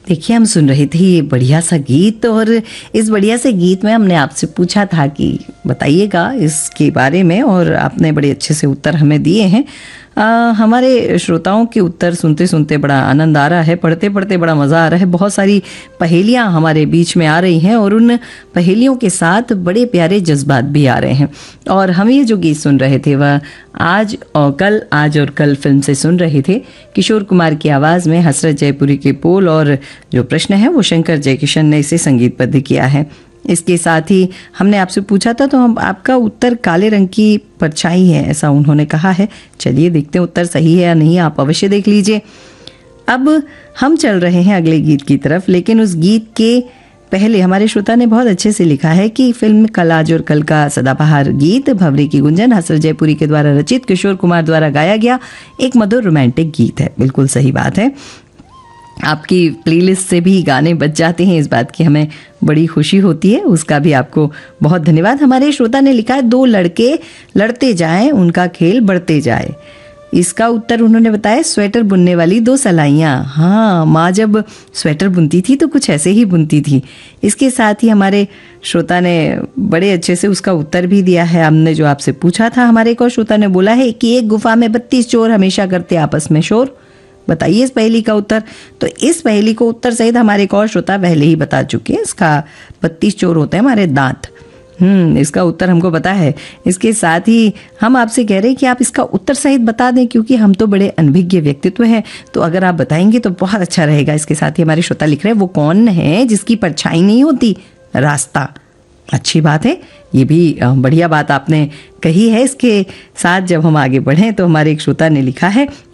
देखिए, हम सुन रहे थे ये बढ़िया सा गीत, और इस बढ़िया से गीत में हमने आपसे पूछा था कि बताइएगा इसके बारे में, और आपने बड़े अच्छे से उत्तर हमें दिए हैं। हमारे श्रोताओं के उत्तर सुनते सुनते बड़ा आनंद आ रहा है, पढ़ते पढ़ते बड़ा मज़ा आ रहा है। बहुत सारी पहेलियाँ हमारे बीच में आ रही हैं, और उन पहेलियों के साथ बड़े प्यारे जज्बात भी आ रहे हैं। और हम ये जो गीत सुन रहे थे वह आज और कल फिल्म से सुन रहे थे। किशोर कुमार की आवाज़ में हसरत जयपुरी के बोल, और जो प्रश्न है वो शंकर जयकिशन ने इसे संगीतबद्ध किया है। इसके साथ ही हमने आपसे पूछा था, तो हम आपका उत्तर काले रंग की परछाई है, ऐसा उन्होंने कहा है। चलिए देखते हैं उत्तर सही है या नहीं, आप अवश्य देख लीजिए। अब हम चल रहे हैं अगले गीत की तरफ, लेकिन उस गीत के पहले हमारे श्रोता ने बहुत अच्छे से लिखा है कि फिल्म कल आज और कल का सदाबहार गीत भंवरे की गुंजन हसरत जयपुरी के द्वारा रचित, किशोर कुमार द्वारा गाया गया एक मधुर रोमांटिक गीत है। बिल्कुल सही बात है, आपकी प्लेलिस्ट से भी गाने बच जाते हैं, इस बात की हमें बड़ी खुशी होती है। उसका भी आपको बहुत धन्यवाद। हमारे श्रोता ने लिखा है, दो लड़के लड़ते जाएं उनका खेल बढ़ते जाए। इसका उत्तर उन्होंने बताया, स्वेटर बुनने वाली दो सलाइयाँ। हाँ, माँ जब स्वेटर बुनती थी तो कुछ ऐसे ही बुनती थी। इसके साथ ही हमारे श्रोता ने बड़े अच्छे से उसका उत्तर भी दिया है। हमने जो आपसे पूछा था, हमारे एक और श्रोता ने बोला है कि एक गुफा में 32 चोर हमेशा करते आपस में शोर। बताइए इस पहेली का उत्तर। तो इस पहेली को उत्तर सहित हमारे एक और श्रोता पहले ही बता चुके हैं। इसका 32 चोर होते हैं हमारे दांत। इसका उत्तर हमको पता है। इसके साथ ही हम आपसे कह रहे हैं कि आप इसका उत्तर सहित बता दें, क्योंकि हम तो बड़े अनभिज्ञ व्यक्तित्व हैं, तो अगर आप बताएंगे तो बहुत अच्छा रहेगा। इसके साथ ही हमारे श्रोता लिख रहे हैं, वो कौन है जिसकी परछाई नहीं होती? रास्ता। अच्छी बात है, ये भी बढ़िया बात आपने कही है। इसके साथ जब हम आगे बढ़ें तो हमारे एक श्रोता ने लिखा है,